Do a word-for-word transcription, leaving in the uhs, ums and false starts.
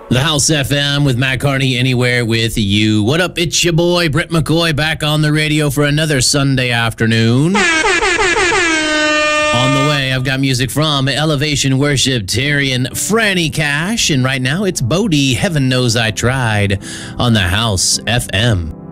The House F M with Matt Carney, anywhere with you. What up? It's your boy, Britt McCoy, back on the radio for another Sunday afternoon. On the way, I've got music from Elevation Worship, Terry and Franny Cash. And right now, it's Bodie, Heaven Knows I Tried, on the House F M.